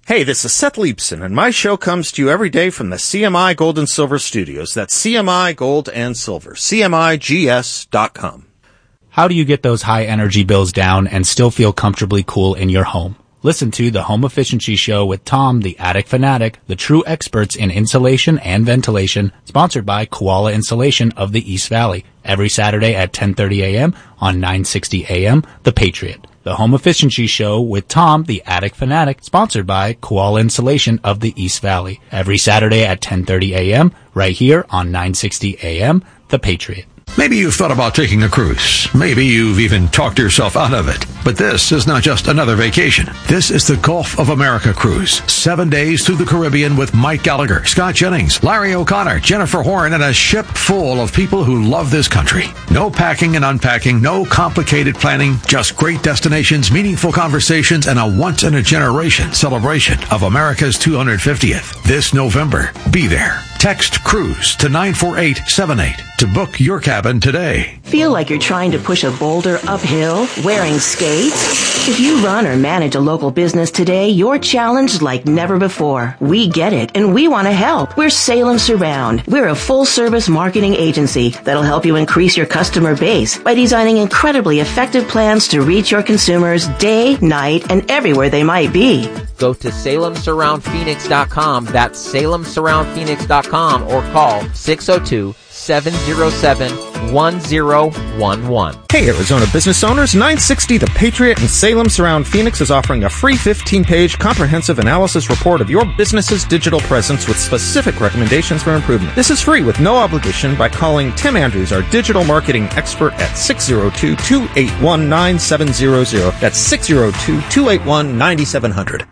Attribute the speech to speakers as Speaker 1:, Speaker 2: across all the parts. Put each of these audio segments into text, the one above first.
Speaker 1: Hey, this is Seth Leibson, and my show comes to you every day from the CMI Gold and Silver Studios. That's CMI Gold and Silver, CMIGS.com.
Speaker 2: How do you get those high energy bills down and still feel comfortably cool in your home? Listen to the Home Efficiency Show with Tom, the Attic Fanatic, the true experts in insulation and ventilation, sponsored by Koala Insulation of the East Valley, every Saturday at 10:30 a.m. on 960 a.m. The Patriot. The Home Efficiency Show with Tom, the Attic Fanatic, sponsored by Koala Insulation of the East Valley, every Saturday at 10:30 a.m. right here on 960 a.m. The Patriot.
Speaker 3: Maybe you've thought about taking a cruise. Maybe you've even talked yourself out of it. But this is not just another vacation. This is the Gulf of America cruise. 7 days through the Caribbean with Mike Gallagher, Scott Jennings, Larry O'Connor, Jennifer Horn, and a ship full of people who love this country. No packing and unpacking, no complicated planning, just great destinations, meaningful conversations, and a once-in-a-generation celebration of America's 250th. This November, be there. Text CRUISE to 94878 to book your cabin today.
Speaker 4: Feel like you're trying to push a boulder uphill wearing skates? If you run or manage a local business today, you're challenged like never before. We get it, and we want to help. We're Salem Surround. We're a full-service marketing agency that'll help you increase your customer base by designing incredibly effective plans to reach your consumers day, night, and everywhere they might be.
Speaker 5: Go to SalemSurroundPhoenix.com. That's SalemSurroundPhoenix.com or call 602-707-1011.
Speaker 1: Hey, Arizona business owners, 960 The Patriot and Salem Surround Phoenix is offering a free 15-page comprehensive analysis report of your business's digital presence with specific recommendations for improvement. This is free with no obligation by calling Tim Andrews, our digital marketing expert, at 602-281-9700. That's 602-281-9700.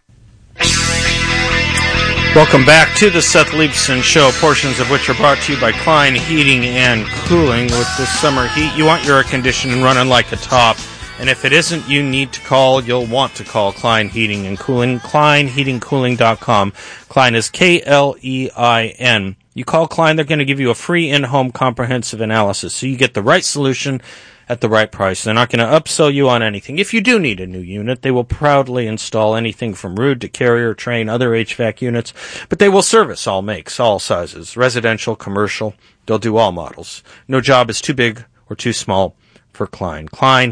Speaker 1: Welcome back to the Seth Leibson Show, portions of which are brought to you by Klein Heating and Cooling. With this summer heat, you want your air conditioning running like a top. And if it isn't, you need to call, you'll want to call Klein Heating and Cooling, KleinHeatingCooling.com. Klein is Klein. You call Klein, they're going to give you a free in-home comprehensive analysis, so you get the right solution at the right price. They're not going to upsell you on anything. If you do need a new unit, they will proudly install anything from Ruud to Carrier, Trane, other HVAC units, but they will service all makes, all sizes, residential, commercial. They'll do all models. No job is too big or too small for Klein.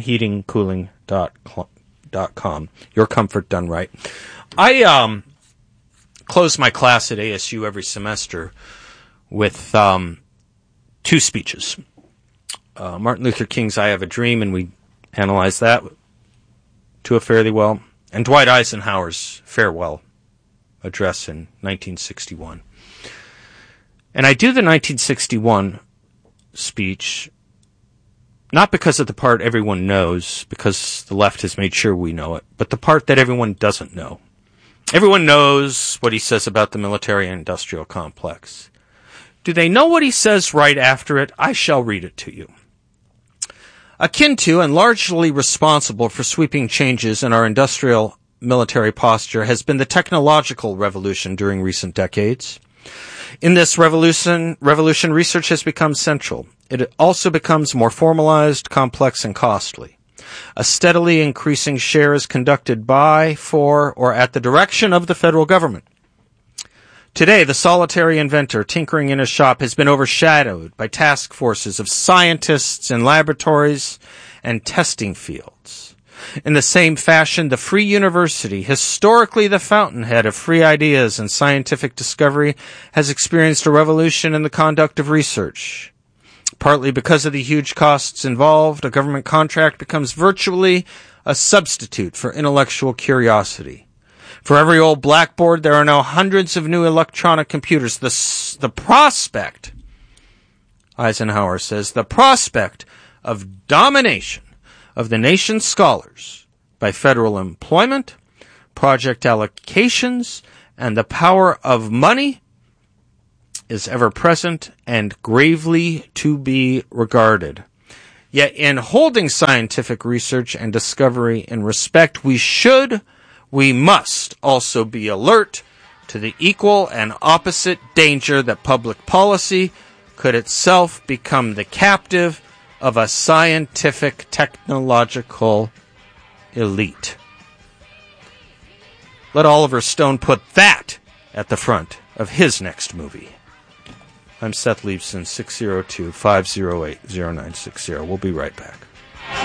Speaker 1: KleinHeatingCooling.com. Your comfort done right. I close my class at ASU every semester with two speeches. Martin Luther King's I Have a Dream, and we analyze that to a fairly well, and Dwight Eisenhower's farewell address in 1961. And I do the 1961 speech not because of the part everyone knows, because the left has made sure we know it, but the part that everyone doesn't know. Everyone knows what he says about the military-industrial complex. Do they know what he says right after it? I shall read it to you. Akin to and largely responsible for sweeping changes in our industrial military posture has been the technological revolution during recent decades. In this revolution, research has become central. It also becomes more formalized, complex, and costly. A steadily increasing share is conducted by, for, or at the direction of the federal government. Today, the solitary inventor tinkering in his shop has been overshadowed by task forces of scientists in laboratories and testing fields. In the same fashion, the Free University, historically the fountainhead of free ideas and scientific discovery, has experienced a revolution in the conduct of research. Partly because of the huge costs involved, a government contract becomes virtually a substitute for intellectual curiosity. For every old blackboard, there are now hundreds of new electronic computers. The prospect, Eisenhower says, the prospect of domination of the nation's scholars by federal employment, project allocations, and the power of money is ever present and gravely to be regarded. Yet in holding scientific research and discovery in respect, we must also be alert to the equal and opposite danger that public policy could itself become the captive of a scientific technological elite. let Oliver Stone put that at the front of his next movie. I'm Seth Leibson, 602-508-0960. We'll be right back.